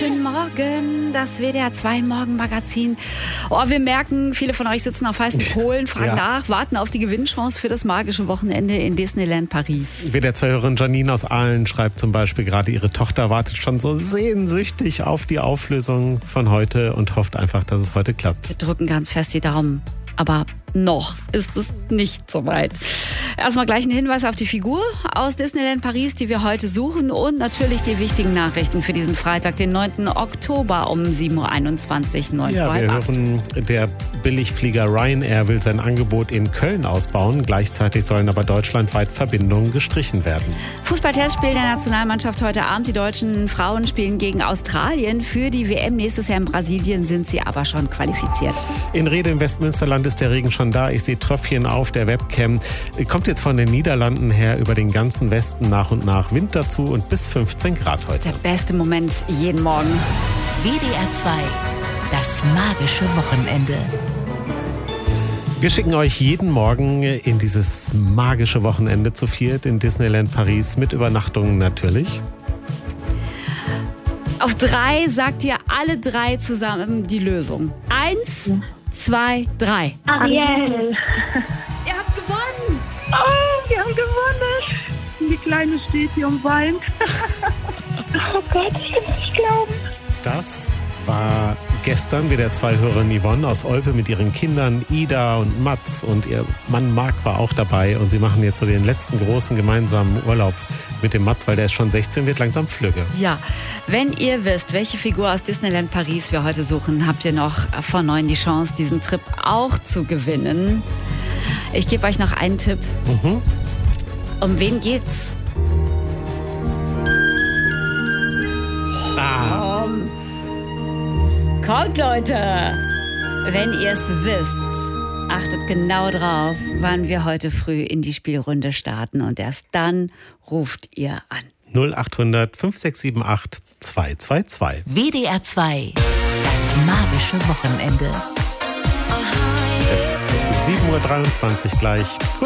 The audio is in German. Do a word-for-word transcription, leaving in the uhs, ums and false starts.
Guten Morgen, das W D R zwei Morgenmagazin. Oh, wir merken, viele von euch sitzen auf heißen Kohlen, fragen ja. nach, warten auf die Gewinnchance für das magische Wochenende in Disneyland Paris. W D R zwei-Hörerin Janine aus Aalen schreibt zum Beispiel gerade, ihre Tochter wartet schon so sehnsüchtig auf die Auflösung von heute und hofft einfach, dass es heute klappt. Wir drücken ganz fest die Daumen. Aber noch ist es nicht so weit. Erstmal gleich ein Hinweis auf die Figur aus Disneyland Paris, die wir heute suchen. Und natürlich die wichtigen Nachrichten für diesen Freitag, den neunten Oktober um sieben Uhr einundzwanzig, neun Ja, wir hören, der Billigflieger Ryanair will sein Angebot in Köln ausbauen. Gleichzeitig sollen aber deutschlandweit Verbindungen gestrichen werden. Fußballtestspiel der Nationalmannschaft heute Abend. Die deutschen Frauen spielen gegen Australien. Für die W M nächstes Jahr in Brasilien sind sie aber schon qualifiziert. In Rede im Westmünsterland ist der Regen schon da. Ich sehe Tröpfchen auf der Webcam. Kommt jetzt von den Niederlanden her über den ganzen Westen nach und nach Wind dazu und bis fünfzehn Grad heute. Der beste Moment jeden Morgen. W D R zwei, das magische Wochenende. Wir schicken euch jeden Morgen in dieses magische Wochenende zu viert in Disneyland Paris mit Übernachtungen natürlich. Auf drei sagt ihr alle drei zusammen die Lösung. Eins, zwei, drei. Ariel. Ihr habt gewonnen. Oh, wir haben gewonnen. Die Kleine steht hier und weint. Oh Gott, ich kann es nicht glauben. Das war gestern W D R zwei-Hörerin Yvonne aus Olpe mit ihren Kindern Ida und Mats und ihr Mann Marc war auch dabei und sie machen jetzt so den letzten großen gemeinsamen Urlaub mit dem Mats, weil der ist schon sechzehn, wird langsam flügge. Ja, wenn ihr wisst, welche Figur aus Disneyland Paris wir heute suchen, habt ihr noch vor neun die Chance, diesen Trip auch zu gewinnen. Ich gebe euch noch einen Tipp. Mhm. Um wen geht's? Ah. Um, kommt, Leute! Wenn ihr es wisst, achtet genau drauf, wann wir heute früh in die Spielrunde starten. Und erst dann ruft ihr an. null acht hundert fünf sechs sieben acht zwei zwei zwei. W D R zwei, das magische Wochenende. Jetzt sieben Uhr dreiundzwanzig gleich. Gut.